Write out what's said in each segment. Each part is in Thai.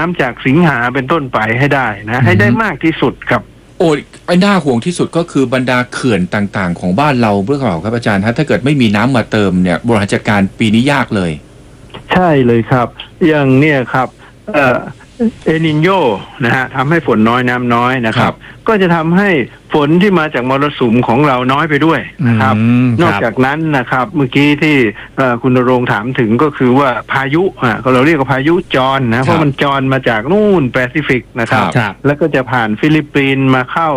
ำจากสิงหาเป็นต้นไปให้ได้นะให้ได้มากที่สุดครับโอ้ไอ้น่าห่วงที่สุดก็คือบรรดาเขื่อนต่างๆของบ้านเราเพื่อข่าวครับอาจารย์ถ้าเกิดไม่มีน้ำมาเติมเนี่ยบริหารจัดการปีนี้ยากเลยใช่เลยครับอย่างเนี่ยครับเอนิโญนะฮะทำให้ฝนน้อยน้ำน้อยนะครับก็จะทำให้ฝนที่มาจากมรสุมของเราน้อยไปด้วยนะครับนอกจากนั้นนะครับเมื่อกี้ที่คุณณรงค์ถามถึงก็คือว่าพายุเราเรียกว่าพายุจรนะเพราะมันจรมาจากนู่นแปซิฟิกนะครับแล้วก็จะผ่านฟิลิปปินส์มาเข้า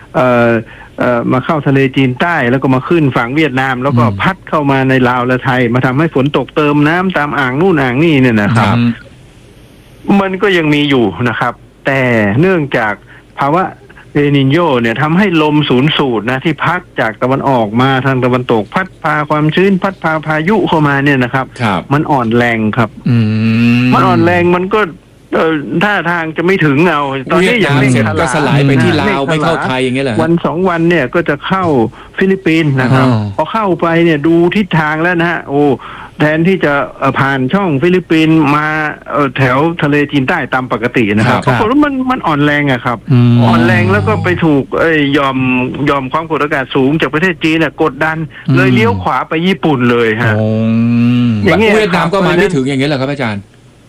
ทะเลจีนใต้แล้วก็มาขึ้นฝั่งเวียดนามแล้วก็พัดเข้ามาในลาวและไทยมาทำให้ฝนตกเติมน้ำตามอ่างนู่นอ่างนี่เนี่ยนะครับมันก็ยังมีอยู่นะครับแต่เนื่องจากภาวะเอนิโญเนี่ยทำให้ลมศูนย์สูตรนะที่พัดจากตะวันออกมาทางตะวันตกพัดพาความชื้นพัดพาพายุเข้ามาเนี่ยนะครับมันอ่อนแรงครับมันอ่อนแรงมันก็ท่าทางจะไม่ถึงเอาตอนนี้อย่างเร่งก็สลายไปที่ลาวไม่เข้าไทยอย่างเงี้ยเหรอวัน2 วันเนี่ยก็จะเข้าฟิลิปปินส์นะครับพอเข้าไปเนี่ยดูทิศทางแล้วนะฮะโอ้แทนที่จะผ่านช่องฟิลิปปินส์มาแถวทะเลจีนใต้ตามปกตินะครับปรากฏว่ามันอ่อนแรงอะครับอ่อนแรงแล้วก็ไปถูกยอมความกดอากาศสูงจากประเทศจีนกดดันเลยเลี้ยวขวาไปญี่ปุ่นเลยฮะอย่างเงี้ยเวียดนามก็มาไม่ถึงอย่างเงี้ยเหรอครับอาจารย์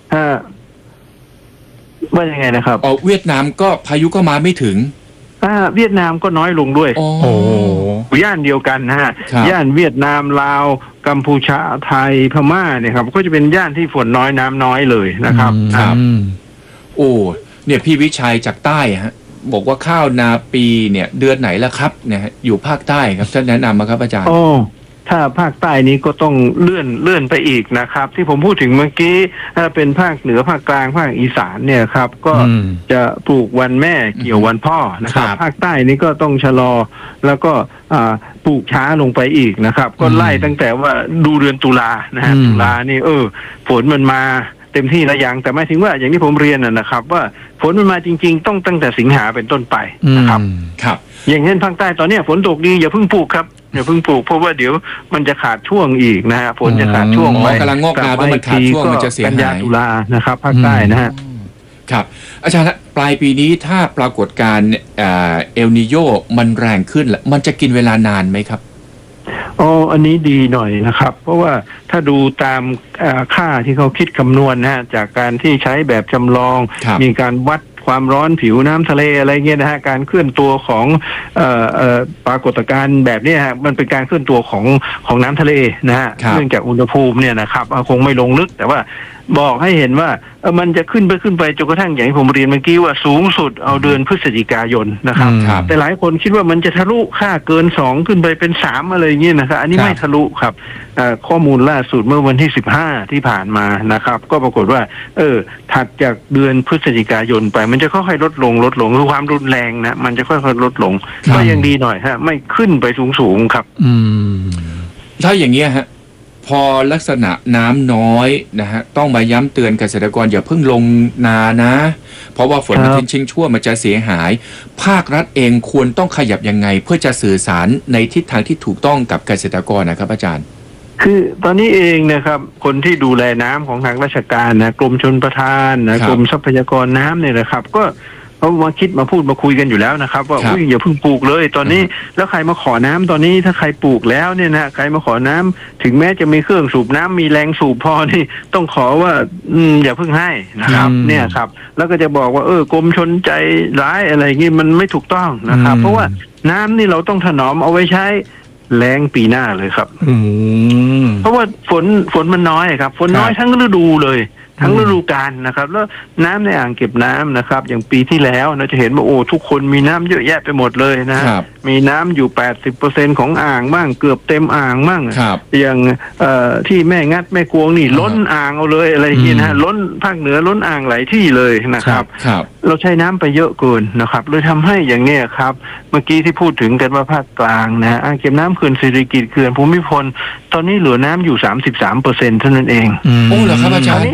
ว่ายังไงนะครับเวียดนามก็พายุก็มาไม่ถึงเวียดนามก็น้อยลงด้วยย่านเดียวกันนะฮะย่านเวียดนามลาวกัมพูชาไทยพม่าเนี่ยครับก็จะเป็นย่านที่ฝนน้อยน้ำน้อยเลยนะครับโอ้เนี่ยพี่วิชัยจากใต้ฮะบอกว่าข้าวนาปีเนี่ยเดือนไหนแล้วครับเนี่ยอยู่ภาคใต้ครับท่านแนะนำมาครับอาจารย์ถ้าภาคใต้นี้ก็ต้องเลื่อนไปอีกนะครับที่ผมพูดถึงเมื่อกี้ถ้าเป็นภาคเหนือภาคกลางภาคอีสานเนี่ยครับก็จะปลูกวันแม่เกี่ยววันพ่อนะครับภาคใต้นี้ก็ต้องชะลอแล้วก็ปลูกช้าลงไปอีกนะครับก็ไล่ตั้งแต่ว่าดูเดือนตุลานะฮะตุลานี่ฝนมันมาเต็มที่แล้วยังแต่หมายถึงว่าอย่างที่ผมเรียนนะครับว่าฝนมันมาจริงๆต้องตั้งแต่สิงหาเป็นต้นไปนะครับอย่างเช่นภาคใต้ตอนนี้ฝนตกดีอย่าเพิ่งปลูกครับอย่าเพิ่งปลูกเพราะว่าเดี๋ยวมันจะขาดช่วงอีกนะฮะฝนจะขาดช่วงไปกำลังงอกงามแล้วมันขาดช่วงมันจะเสียหายกันยาตุลานะครับภาคใต้นะฮะครับอาจารย์ปลายปีนี้ถ้าปรากฏการณ์เอลนิโญมันแรงขึ้นมันจะกินเวลานานไหมครับอันนี้ดีหน่อยนะครับเพราะว่าถ้าดูตามค่าที่เขาคิดคำนวณนะฮะจากการที่ใช้แบบจำลองมีการวัดความร้อนผิวน้ำทะเลอะไรเงี้ยนะฮะการเคลื่อนตัวของปรากฏการณ์แบบนี้ฮะมันเป็นการเคลื่อนตัวของน้ำทะเลนะฮะเนื่องจากอุณหภูมิเนี่ยนะครับคงไม่ลงลึกแต่ว่าบอกให้เห็นว่ามันจะขึ้นไปจนกระทั่งอย่างที่ผมเรียนเมื่อกี้ว่าสูงสุดเอาเดือนพฤศจิกายนนะครับแต่หลายคนคิดว่ามันจะทะลุค่าเกิน2ขึ้นไปเป็น3อะไรเงี้ยนะครับอันนี้ไม่ทะลุครับข้อมูลล่าสุดเมื่อวันที่15ที่ผ่านมานะครับก็ปรากฏว่าถัดจากเดือนพฤศจิกายนไปมันจะค่อยๆลดลงคือความรุนแรงนะมันจะค่อยๆลดลงก็ยังดีหน่อยฮะไม่ขึ้นไปสูงครับถ้าอย่างเงี้ยฮะพอลักษณะน้ำน้อยนะฮะต้องมาย้ำเตือนเกษตรกรอย่าเพิ่งลงนานะเพราะว่าฝนมันทิ้งชิงชั่วมันจะเสียหายภาครัฐเองควรต้องขยับยังไงเพื่อจะสื่อสารในทิศทางที่ถูกต้องกับเกษตรกรนะครับอาจารย์คือตอนนี้เองนะครับคนที่ดูแลน้ำของทางราชการนะกรมชลประทานนะกรมทรัพยากรน้ำเนี่ยนะครับก็เขามาคิดมาพูดมาคุยกันอยู่แล้วนะครับว่าอย่าเพิ่งปลูกเลยตอนนี้แล้วใครมาขอน้ำตอนนี้ถ้าใครปลูกแล้วเนี่ยนะใครมาขอน้ำถึงแม้จะมีเครื่องสูบน้ำมีแรงสูบพอนี่ต้องขอว่าอย่าเพิ่งให้นะครับเนี่ยครับแล้วก็จะบอกว่ากรมชลใจร้ายอะไรอย่างงี้มันไม่ถูกต้องนะครับเพราะว่าน้ำนี่เราต้องถนอมเอาไว้ใช้แล้งปีหน้าเลยครับเพราะว่าฝนมันน้อยครับฝนน้อยทั้งฤดูเลยทั้งฤดูกาลนะครับแล้วน้ำในอ่างเก็บน้ำนะครับอย่างปีที่แล้วเราจะเห็นว่าทุกคนมีน้ำเยอะแยะไปหมดเลยนะมีน้ำอยู่ 80% ของอ่างบ้างเกือบเต็มอ่างบ้างอย่างที่แม่งัดแม่กวงนี่ล้นอ่างเอาเลยอะไรอย่างนี้นะล้นภาคเหนือล้นอ่างหลายที่เลยนะครับเราใช้น้ำไปเยอะเกินนะครับเลยทำให้อย่างนี้ครับเมื่อกี้ที่พูดถึงกันว่าภาคกลางนะอ่างเก็บน้ำเขื่อนสิริกิติ์เขื่อนภูมิพลตอนนี้เหลือน้ำอยู่ 33% เท่านั้นเองโอ้เหรอครับอาจารย์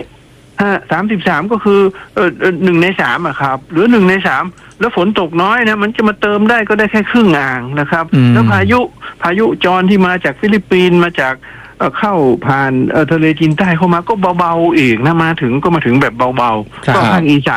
33ก็คือ1 ใน 3อะครับหรือ1 ใน 3แล้วฝนตกน้อยนะมันจะมาเติมได้ก็ได้แค่ครึ่งอ่างนะครับแล้วพายุจรที่มาจากฟิลิปปินส์มาจากเข้าผ่านทะเลจีนใต้เข้ามาก็เบาๆอีกนะมาถึงแบบเบาๆก็ภาคอีสาน